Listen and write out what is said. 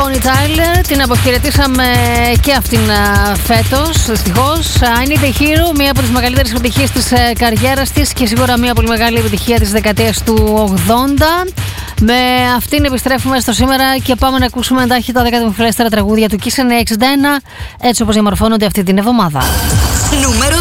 Bonnie Tyler. Την αποχαιρετήσαμε και αυτήν φέτος, δυστυχώς. I Need a Hero, μία από τις μεγαλύτερες επιτυχίες της καριέρας της και σίγουρα μία πολύ μεγάλη επιτυχία της δεκαετίας του 80. Με αυτήν επιστρέφουμε στο σήμερα και πάμε να ακούσουμε εντάχει τα 10 δημοφιλέστερα τραγούδια του Kiss 91, έτσι όπως διαμορφώνονται αυτή την εβδομάδα. Νούμερο